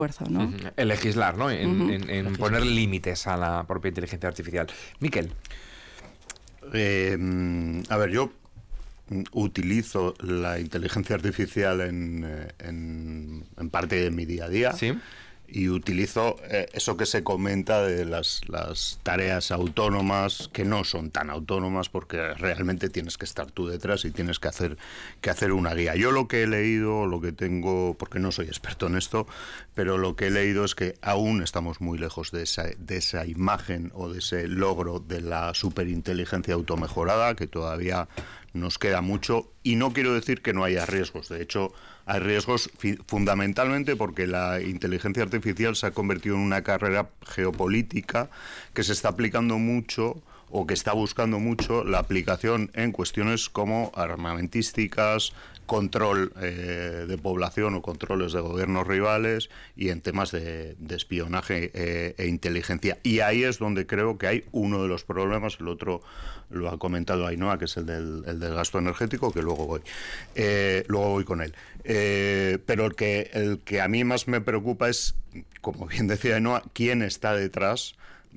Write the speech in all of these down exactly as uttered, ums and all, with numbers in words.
esfuerzo, ¿no? Uh-huh. El legislar, ¿no? En, Uh-huh. en, en poner límites a la propia inteligencia artificial. Miquel. Eh, a ver, yo utilizo la inteligencia artificial en, en, en parte de mi día a día. Sí. Y utilizo eh, eso que se comenta de las, las tareas autónomas, que no son tan autónomas porque realmente tienes que estar tú detrás y tienes que hacer, que hacer una guía. Yo lo que he leído, lo que tengo, porque no soy experto en esto, pero lo que he leído es que aún estamos muy lejos de esa, de esa imagen o de ese logro de la superinteligencia automejorada, que todavía nos queda mucho. Y no quiero decir que no haya riesgos, de hecho hay riesgos fundamentalmente porque la inteligencia artificial se ha convertido en una carrera geopolítica que se está aplicando mucho o que está buscando mucho la aplicación en cuestiones como armamentísticas, control eh, de población o controles de gobiernos rivales y en temas de, de espionaje eh, e inteligencia. Y ahí es donde creo que hay uno de los problemas, el otro lo ha comentado Ainhoa, que es el del, el del gasto energético, que luego voy, eh, luego voy con él. Eh, pero el que, el que a mí más me preocupa es, como bien decía Ainhoa, quién está detrás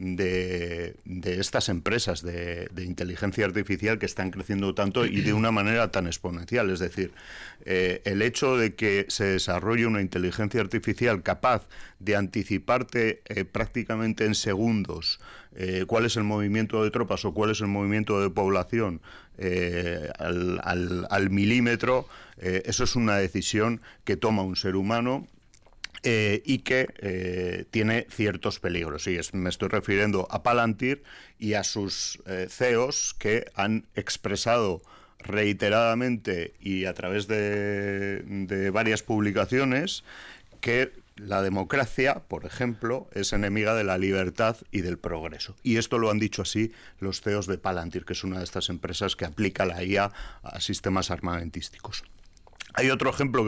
De, de estas empresas de, de inteligencia artificial que están creciendo tanto y de una manera tan exponencial. Es decir, eh, el hecho de que se desarrolle una inteligencia artificial capaz de anticiparte eh, prácticamente en segundos eh, cuál es el movimiento de tropas o cuál es el movimiento de población eh, al, al, al milímetro, eh, eso es una decisión que toma un ser humano Eh, y que eh, tiene ciertos peligros. Sí, es, me estoy refiriendo a Palantir y a sus eh, C E Os que han expresado reiteradamente y a través de, de varias publicaciones que la democracia, por ejemplo, es enemiga de la libertad y del progreso. Y esto lo han dicho así los C E Os de Palantir, que es una de estas empresas que aplica la I A a sistemas armamentísticos. Hay otro ejemplo que